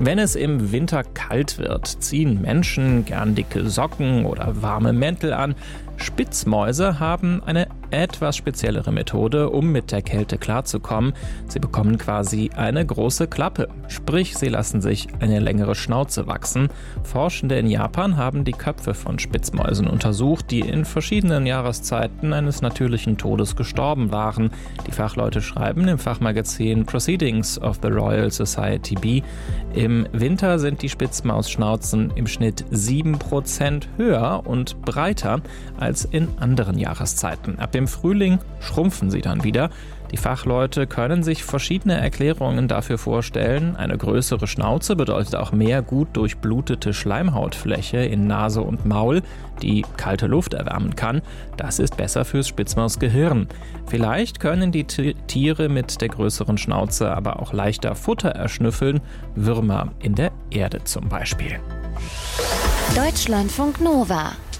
Wenn es im Winter kalt wird, ziehen Menschen gern dicke Socken oder warme Mäntel an. Spitzmäuse haben eine etwas speziellere Methode, um mit der Kälte klarzukommen. Sie bekommen quasi eine große Klappe. Sprich, sie lassen sich eine längere Schnauze wachsen. Forschende in Japan haben die Köpfe von Spitzmäusen untersucht, die in verschiedenen Jahreszeiten eines natürlichen Todes gestorben waren. Die Fachleute schreiben im Fachmagazin Proceedings of the Royal Society B. Im Winter sind die Spitzmausschnauzen im Schnitt 7% höher und breiter als in anderen Jahreszeiten. Ab dem Frühling schrumpfen sie dann wieder. Die Fachleute können sich verschiedene Erklärungen dafür vorstellen. Eine größere Schnauze bedeutet auch mehr gut durchblutete Schleimhautfläche in Nase und Maul, die kalte Luft erwärmen kann. Das ist besser fürs Spitzmausgehirn. Vielleicht können die Tiere mit der größeren Schnauze aber auch leichter Futter erschnüffeln, Würmer in der Erde zum Beispiel. Deutschlandfunk Nova